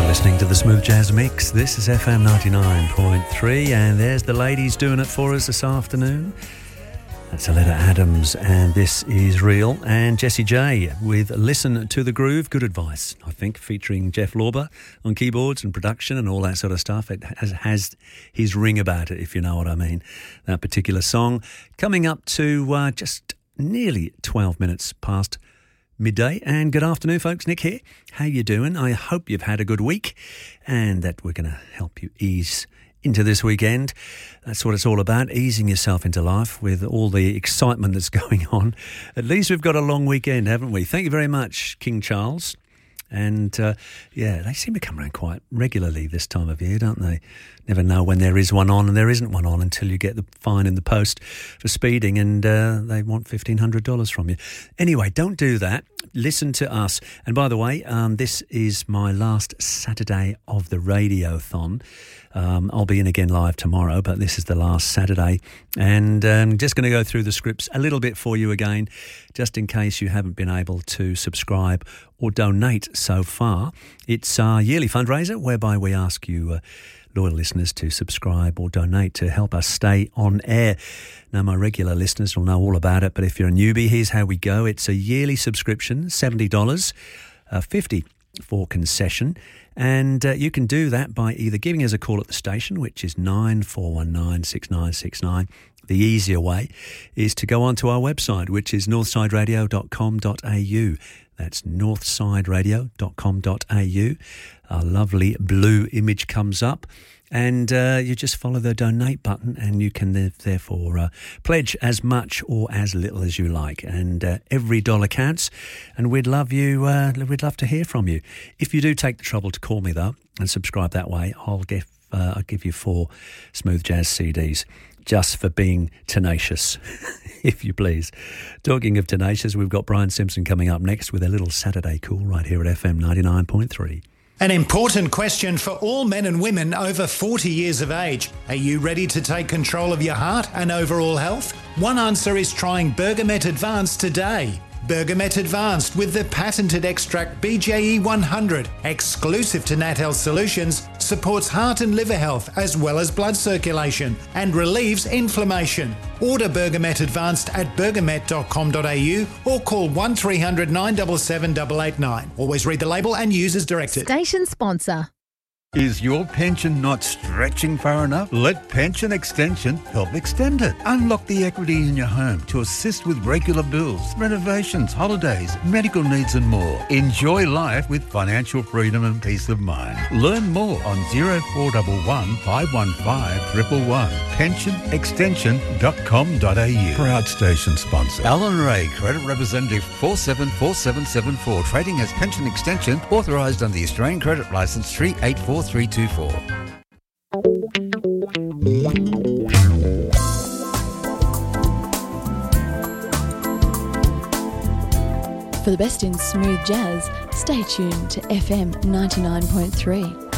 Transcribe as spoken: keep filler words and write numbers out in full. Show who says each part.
Speaker 1: Listening to the Smooth Jazz Mix. This is F M ninety-nine point three, and there's the ladies doing it for us this afternoon. That's Aletta Adams, and This Is Real, and Jessie J with Listen to the Groove. Good advice, I think, featuring Jeff Lorber on keyboards and production and all that sort of stuff. It has, has his ring about it, if you know what I mean. That particular song coming up to uh, just nearly twelve minutes past midday. And good afternoon, folks. Nick here. How you doing? I hope you've had a good week and that we're going to help you ease into this weekend. That's what it's all about, easing yourself into life with all the excitement that's going on. At least we've got a long weekend, haven't we? Thank you very much, King Charles. And, uh, yeah, they seem to come around quite regularly this time of year, don't they? Never know when there is one on and there isn't one on until you get the fine in the post for speeding and uh, they want fifteen hundred dollars from you. Anyway, don't do that. Listen to us. And by the way, um, this is my last Saturday of the Radiothon. Um, I'll be in again live tomorrow, but this is the last Saturday. And um, just going to go through the scripts a little bit for you again, just in case you haven't been able to subscribe or donate so far. It's our yearly fundraiser whereby we ask you, uh, loyal listeners, to subscribe or donate to help us stay on air. Now, my regular listeners will know all about it, but if you're a newbie, here's how we go. It's a yearly subscription, seventy dollars, uh, fifty dollars for concession. And uh, you can do that by either giving us a call at the station, which is nine four one nine, six nine six nine. The easier way is to go onto our website, which is northside radio dot com dot a u. That's northside radio dot com dot a u. A lovely blue image comes up, and uh, you just follow the donate button, and you can therefore uh, pledge as much or as little as you like. And uh, every dollar counts, and we'd love you. Uh, we'd love to hear from you. If you do take the trouble to call me though and subscribe that way, I'll give uh, I'll give you four Smooth Jazz C Ds. Just for being tenacious, if you please. Talking of tenacious, we've got Brian Simpson coming up next with a little Saturday Cool right here at F M ninety-nine point three.
Speaker 2: An important question for all men and women over forty years of age. Are you ready to take control of your heart and overall health? One answer is trying Bergamet Advanced today. Bergamet Advanced with the patented extract B J E one hundred, exclusive to Nat Health Solutions, supports heart and liver health as well as blood circulation and relieves inflammation. Order Bergamet Advanced at bergamet dot com dot a u or call one three hundred, nine seven seven, eight eight nine. Always read the label and use as directed.
Speaker 3: Station sponsor.
Speaker 4: Is your pension not stretching far enough? Let Pension Extension help extend it. Unlock the equity in your home to assist with regular bills, renovations, holidays, medical needs and more. Enjoy life with financial freedom and peace of mind. Learn more on zero four one one, five one five, one one one. pension extension dot com dot a u. Proud station sponsor. Alan Ray, Credit Representative four seven four seven seven four. Trading as Pension Extension, authorised under the Australian Credit Licence three eight four three two four.
Speaker 3: For the best in smooth jazz, stay tuned to F M ninety-nine point three.